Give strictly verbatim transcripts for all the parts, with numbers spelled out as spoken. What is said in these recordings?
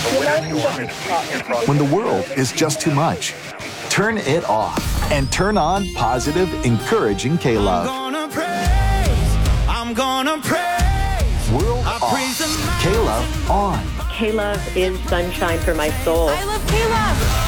When the world is just too much, turn it off and turn on positive, encouraging K-Love. I'm gonna praise, I'm gonna praise. World I off, praise the K-Love on. K-Love is sunshine for my soul. I love K-Love.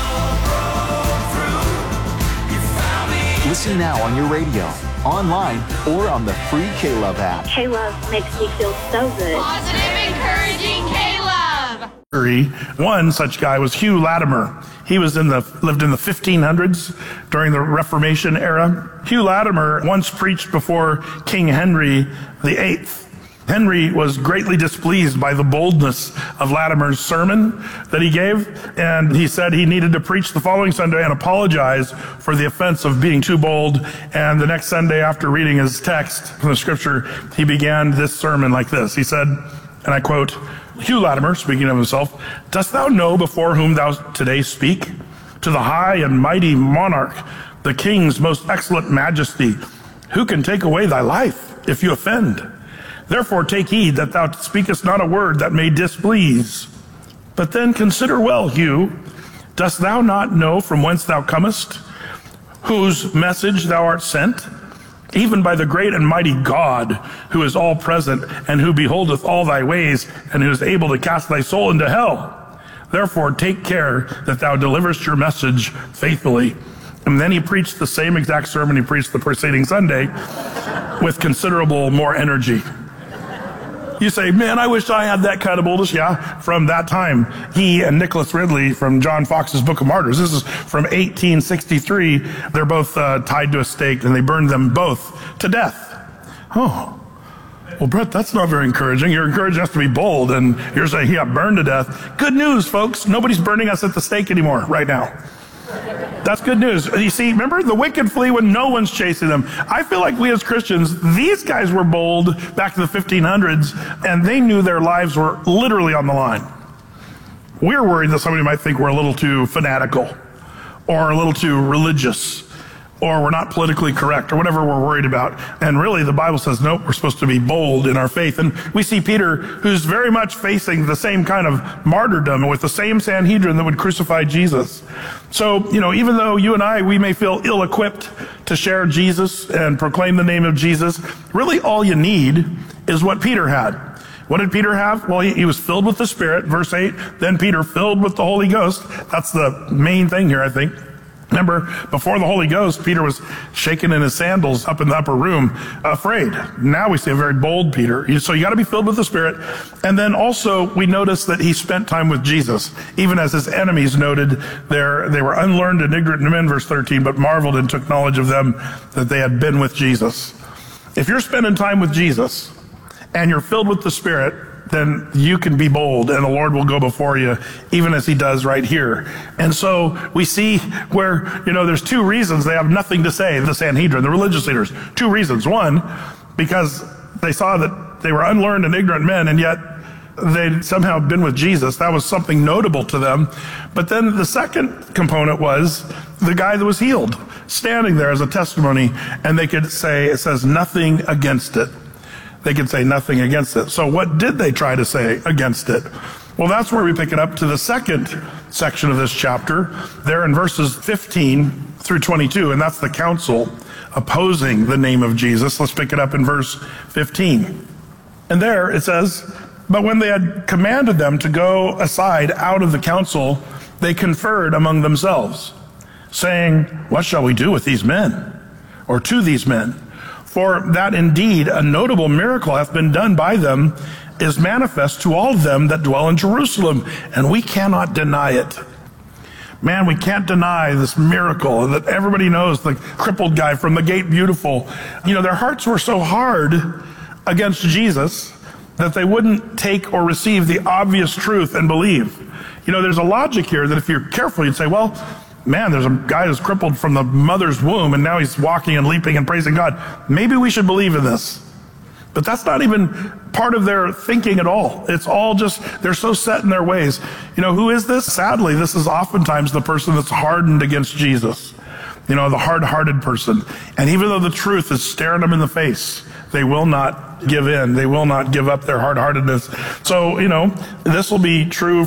Listen now on your radio, online, or on the free K-Love app. K-Love makes me feel so good. Positive, encouraging K-Love. One such guy was Hugh Latimer. He was in the lived in the fifteen hundreds during the Reformation era. Hugh Latimer once preached before King Henry the Eighth. Henry was greatly displeased by the boldness of Latimer's sermon that he gave, and he said he needed to preach the following Sunday and apologize for the offense of being too bold. And the next Sunday, after reading his text from the scripture, he began this sermon like this. He said, and I quote, "Hugh Latimer, speaking of himself, dost thou know before whom thou today speak? To the high and mighty monarch, the king's most excellent majesty, who can take away thy life if you offend? Therefore take heed that thou speakest not a word that may displease. But then consider well, Hugh, dost thou not know from whence thou comest, whose message thou art sent? Even by the great and mighty God, who is all present, and who beholdeth all thy ways, and who is able to cast thy soul into hell. Therefore take care that thou deliverest your message faithfully." And then he preached the same exact sermon he preached the preceding Sunday with considerable more energy. You say, man, I wish I had that kind of boldness. Yeah, from that time, he and Nicholas Ridley from John Fox's Book of Martyrs. This is from eighteen sixty-three. They're both uh, tied to a stake, and they burned them both to death. Oh, well, Brett, that's not very encouraging. You're encouraging us to be bold, and you're saying he got burned to death. Good news, folks. Nobody's burning us at the stake anymore right now. That's good news. You see, remember, the wicked flee when no one's chasing them. I feel like we as Christians, these guys were bold back in the fifteen hundreds, and they knew their lives were literally on the line. We're worried that somebody might think we're a little too fanatical, or a little too religious, or we're not politically correct, or whatever we're worried about. And really, the Bible says, nope, we're supposed to be bold in our faith. And we see Peter, who's very much facing the same kind of martyrdom with the same Sanhedrin that would crucify Jesus. So, you know, even though you and I, we may feel ill-equipped to share Jesus and proclaim the name of Jesus, really all you need is what Peter had. What did Peter have? Well, he, he was filled with the Spirit, verse eight. Then Peter filled with the Holy Ghost. That's the main thing here, I think. Remember, before the Holy Ghost, Peter was shaking in his sandals up in the upper room, afraid. Now we see a very bold Peter. So you got to be filled with the Spirit. And then also, we notice that he spent time with Jesus, even as his enemies noted there, they were unlearned and ignorant men, verse thirteen, but marveled and took knowledge of them that they had been with Jesus. If you're spending time with Jesus and you're filled with the Spirit, then you can be bold, and the Lord will go before you, even as he does right here. And so we see where, you know, there's two reasons they have nothing to say, the Sanhedrin, the religious leaders. Two reasons. One, because they saw that they were unlearned and ignorant men, and yet they'd somehow been with Jesus. That was something notable to them. But then the second component was the guy that was healed, standing there as a testimony, and they could say, it says nothing against it. They could say nothing against it. So what did they try to say against it? Well, that's where we pick it up to the second section of this chapter, there in verses fifteen through twenty-two, and that's the council opposing the name of Jesus. Let's pick it up in verse fifteen. And there it says, "But when they had commanded them to go aside out of the council, they conferred among themselves, saying, What shall we do with these men? Or to these men? For that indeed a notable miracle hath been done by them is manifest to all of them that dwell in Jerusalem, and we cannot deny it." Man, we can't deny this miracle that everybody knows, the crippled guy from the Gate Beautiful. You know, their hearts were so hard against Jesus that they wouldn't take or receive the obvious truth and believe. You know, there's a logic here that if you're careful, you'd say, well, man, there's a guy who's crippled from the mother's womb, and now he's walking and leaping and praising God. Maybe we should believe in this. But that's not even part of their thinking at all. It's all just, they're so set in their ways. You know, who is this? Sadly, this is oftentimes the person that's hardened against Jesus. You know, the hard-hearted person. And even though the truth is staring them in the face, they will not give in. They will not give up their hard-heartedness. So, you know, this will be true